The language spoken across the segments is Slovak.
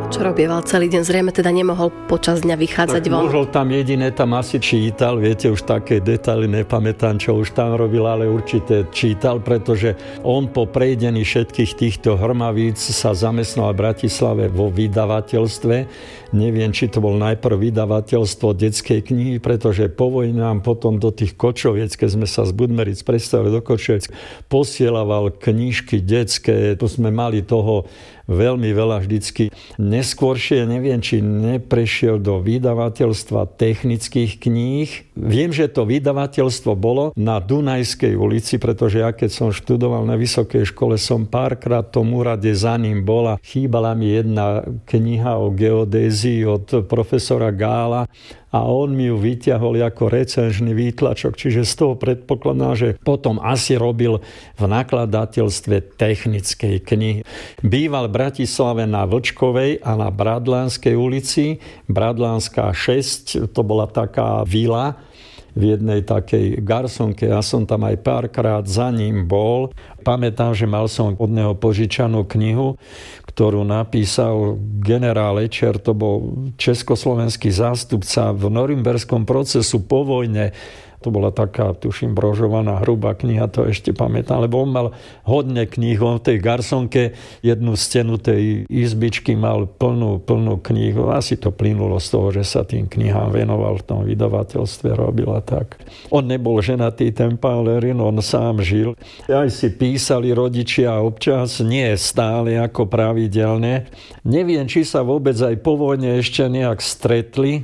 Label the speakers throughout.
Speaker 1: Čo robieval celý deň? Zrejme teda nemohol počas dňa vychádzať
Speaker 2: tak
Speaker 1: von.
Speaker 2: Mohol tam jediné, tam asi čítal, viete, už také detaily nepamätám, čo už tam robil, ale určite čítal, pretože on po prejdení všetkých týchto hrmavíc sa zamestnal v Bratislave vo vydavateľstve. Neviem, či to bol najprv vydavateľstvo detskej knihy, pretože po vojne nám potom do tých Kočoviec, keď sme sa z Budmeric predstavili do Kočoviec, posielaval knižky detské, to sme mali toho veľmi veľa vždycky. Neskôršie, neviem, či neprešiel do vydavateľstva technických kníh. Viem, že to vydavateľstvo bolo na Dunajskej ulici, pretože ja keď som študoval na vysokej škole, som párkrát v tom úrade za ním bola. Chýbala mi jedna kniha o geodézii od profesora Gála a on mi ju vyťahol ako recenžný výtlačok, čiže z toho predpokladám, že potom asi robil v nakladateľstve technickej knihy. Býval v Bratislave na Vlčkovej a na Bradlánskej ulici. Bradlánska 6, to bola taká vila v jednej takej garsonke. Ja som tam aj párkrát za ním bol. Pamätám, že mal som od neho požičanú knihu, ktorú napísal generál Ečer, to bol československý zástupca v norimberskom procesu po vojne. To bola taká, tuším, brožovaná, hrubá kniha, to ešte pamätám, lebo on mal hodne kníh, on v tej garsonke jednu stenu tej izbičky mal plnú knihu. Asi to plynulo z toho, že sa tým knihám venoval v tom vydavateľstve, robil a tak. On nebol ženatý, ten pán Lerin, on sám žil. Aj si písali rodičia občas, nie stále ako pravidelne. Neviem, či sa vôbec aj po vojne ešte nejak stretli.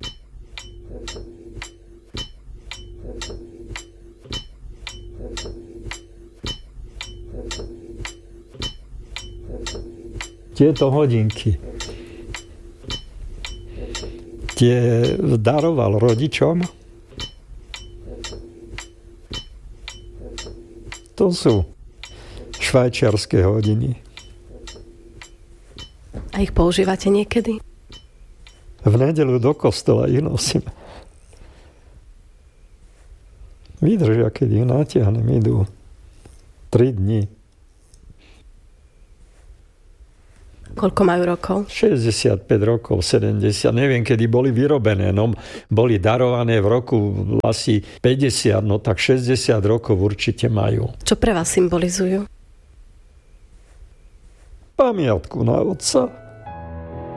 Speaker 2: Tieto hodinky tie daroval rodičom. To sú švajčiarske hodiny.
Speaker 1: A ich používate niekedy?
Speaker 2: V nedeľu do kostola ich nosím. Vydržia, keď ich natiahnem, idú 3 dni.
Speaker 1: Koľko majú rokov?
Speaker 2: 65 rokov, 70. Neviem, kedy boli vyrobené. No, boli darované v roku asi 50, no tak 60 rokov určite majú.
Speaker 1: Čo pre vás symbolizujú?
Speaker 2: Pamiatku na otca.